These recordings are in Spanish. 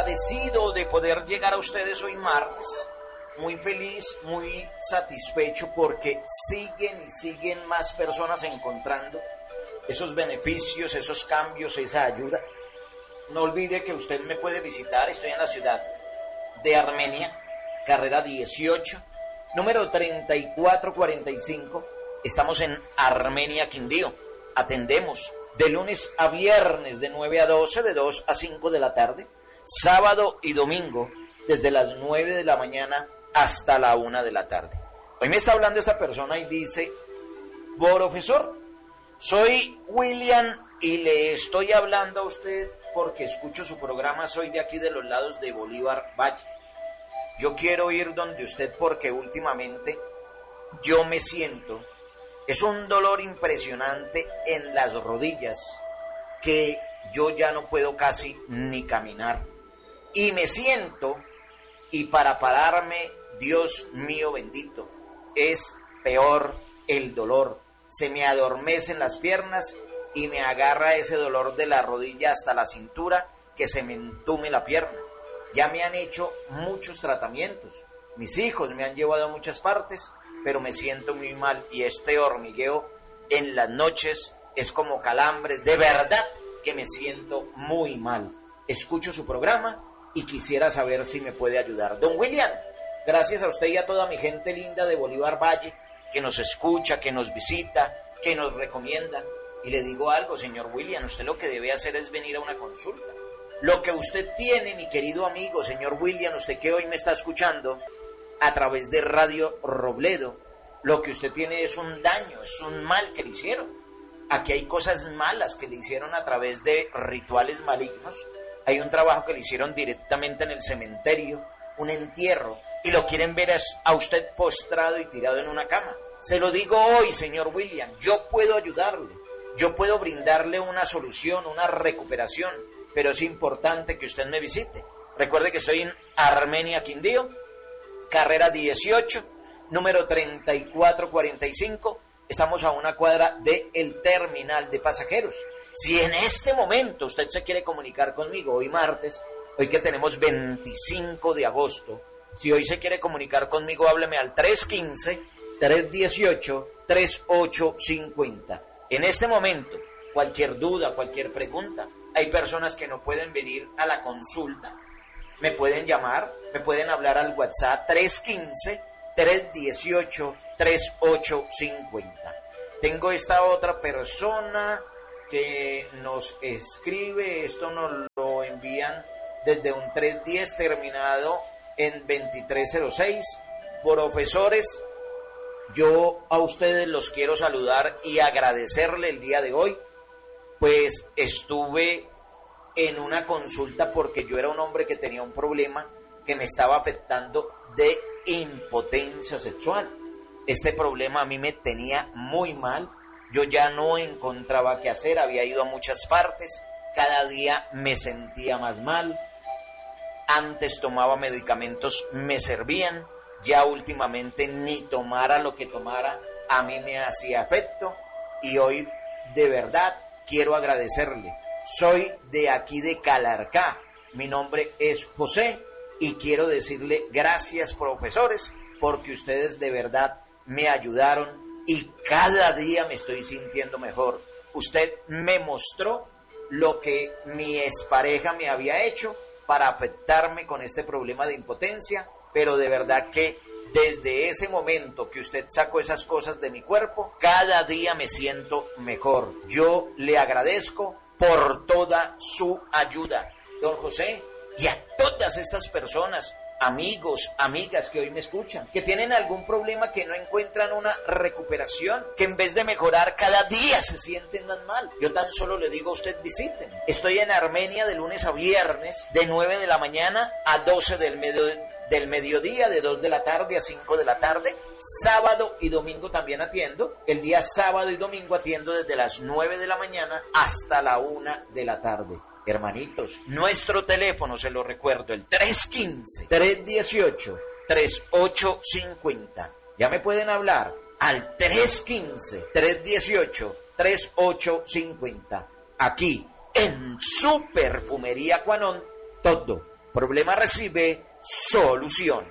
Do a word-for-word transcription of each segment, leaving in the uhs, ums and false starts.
agradecido de poder llegar a ustedes hoy martes, muy feliz, muy satisfecho porque siguen y siguen más personas encontrando esos beneficios, esos cambios, esa ayuda. No olvide que usted me puede visitar, estoy en la ciudad de Armenia, carrera dieciocho, número treinta y cuatro cuarenta y cinco, estamos en Armenia, Quindío, atendemos de lunes a viernes de nueve a doce, de dos a cinco de la tarde, sábado y domingo desde las nueve de la mañana hasta la una de la tarde. Hoy me está hablando esta persona y dice: profesor, soy William y le estoy hablando a usted porque escucho su programa, soy de aquí de los lados de Bolívar Valle. Yo quiero ir donde usted porque últimamente yo me siento, es un dolor impresionante en las rodillas que yo ya no puedo casi ni caminar. Y me siento, y para pararme, Dios mío bendito, es peor el dolor. Se me adormecen las piernas y me agarra ese dolor de la rodilla hasta la cintura que se me entume la pierna. Ya me han hecho muchos tratamientos. Mis hijos me han llevado a muchas partes, pero me siento muy mal y este hormigueo en las noches es como calambres. De verdad que me siento muy mal. Escucho su programa y quisiera saber si me puede ayudar. Don William, gracias a usted y a toda mi gente linda de Bolívar Valle, que nos escucha, que nos visita, que nos recomienda. Y le digo algo, señor William, usted lo que debe hacer es venir a una consulta. Lo que usted tiene, mi querido amigo, señor William, usted que hoy me está escuchando a través de Radio Robledo, lo que usted tiene es un daño, es un mal que le hicieron. Aquí hay cosas malas que le hicieron a través de rituales malignos. Hay un trabajo que le hicieron directamente en el cementerio, un entierro, y lo quieren ver a usted postrado y tirado en una cama. Se lo digo hoy, señor William, yo puedo ayudarle, yo puedo brindarle una solución, una recuperación, pero es importante que usted me visite. Recuerde que estoy en Armenia, Quindío, carrera dieciocho, número treinta y cuatro cuarenta y cinco, estamos a una cuadra del terminal de pasajeros. Si en este momento usted se quiere comunicar conmigo, hoy martes, hoy que tenemos veinticinco de agosto, si hoy se quiere comunicar conmigo, hábleme al tres uno cinco, tres uno ocho, tres ocho cinco cero. En este momento, cualquier duda, cualquier pregunta, hay personas que no pueden venir a la consulta, me pueden llamar, me pueden hablar al WhatsApp tres uno cinco, tres uno ocho, tres ocho cinco cero. Tengo esta otra persona que nos escribe, esto nos lo envían desde un tres diez terminado en veintitrés cero seis. Profesores, yo a ustedes los quiero saludar y agradecerle el día de hoy, pues estuve en una consulta porque yo era un hombre que tenía un problema que me estaba afectando de impotencia sexual. Este problema a mí me tenía muy mal. Yo ya no encontraba qué hacer, había ido a muchas partes, cada día me sentía más mal. Antes tomaba medicamentos, me servían, ya últimamente ni tomara lo que tomara, a mí me hacía efecto. Y hoy de verdad quiero agradecerle. Soy de aquí de Calarcá, mi nombre es José y quiero decirle gracias, profesores, porque ustedes de verdad me ayudaron y cada día me estoy sintiendo mejor. Usted me mostró lo que mi expareja me había hecho para afectarme con este problema de impotencia, pero de verdad que desde ese momento que usted sacó esas cosas de mi cuerpo, cada día me siento mejor. Yo le agradezco por toda su ayuda, don José, y a todas estas personas, amigos, amigas que hoy me escuchan, que tienen algún problema, que no encuentran una recuperación, que en vez de mejorar cada día se sienten más mal. Yo tan solo le digo a usted, visiten. Estoy en Armenia de lunes a viernes, de nueve de la mañana a doce del mediodía. Del mediodía, de dos de la tarde a cinco de la tarde, sábado y domingo también atiendo. El día sábado y domingo atiendo desde las nueve de la mañana hasta la una de la tarde. Hermanitos, nuestro teléfono, se lo recuerdo, el tres uno cinco, tres uno ocho, tres ocho cinco cero. Ya me pueden hablar al tres uno cinco, tres uno ocho, tres ocho cinco cero. Aquí, en su perfumería Cuanón, todo problema recibe solución.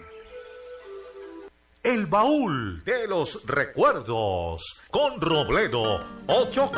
El baúl de los recuerdos con Robledo ocho.